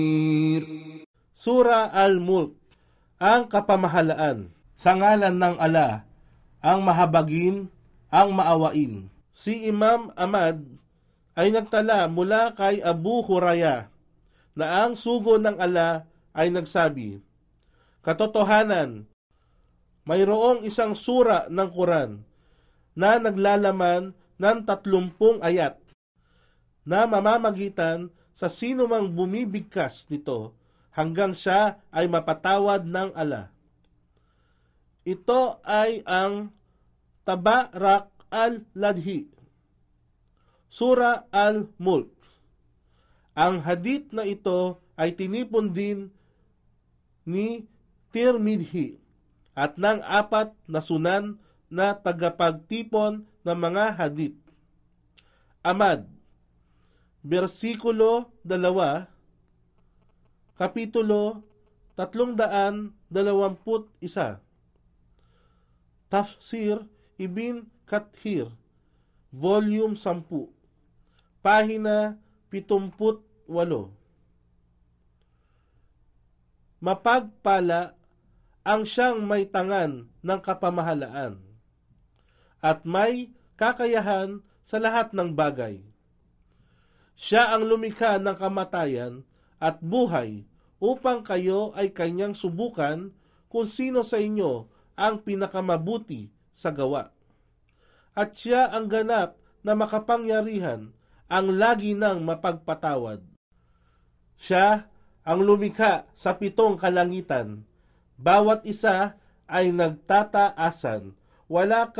Sura Al-Mulk, ang kapamahalaan. Sa ngalan ng Allah, ang mahabagin, ang maawain. Si Imam Ahmad ay nagtala mula kay Abu Hurairah na ang sugo ng Allah ay nagsabi, katotohanan, mayroong isang sura ng Quran na naglalaman ng 30 ayat na mamamagitan sa sino mang bumibigkas nito hanggang siya ay mapatawad ng Allah. Ito ay ang Tabarak al-Ladhi, Sura Al-Mulk. Ang hadith na ito ay tinipon din ni Tirmidhi at ng 4 na sunan na tagapagtipon ng mga hadith. Ahmad, versikulo 2, kapitulo 321. Tafsir Ibn Kathir, volume 10, pahina 78. Mapagpala ang siyang may tangan ng kapamahalaan at may kakayahan sa lahat ng bagay. Siya ang lumikha ng kamatayan at buhay upang kayo ay kanyang subukan kung sino sa inyo ang pinakamabuti sa gawa. At siya ang ganap na makapangyarihan, ang lagi nang mapagpatawad. Siya ang lumikha sa 7 kalangitan, bawat isa ay nagtataasan, wala